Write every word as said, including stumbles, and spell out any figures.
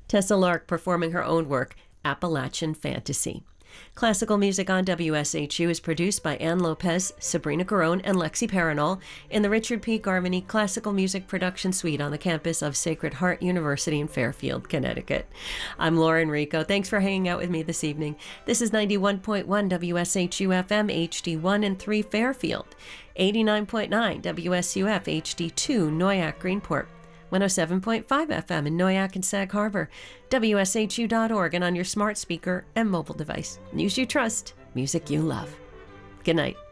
Tessa Lark performing her own work, Appalachian Fantasy. Classical music on W S H U is produced by Ann Lopez, Sabrina Carone, and Lexi Paranol in the Richard P. Garmany Classical Music Production Suite on the campus of Sacred Heart University in Fairfield, Connecticut. I'm Lauren Rico. Thanks for hanging out with me this evening. This is ninety-one point one W S H U F M H D one and three Fairfield, eighty-nine point nine W S U F H D two Noyac Greenport, one oh seven point five F M in Noyac and Sag Harbor, W S H U dot org, and on your smart speaker and mobile device. News you trust, music you love. Good night.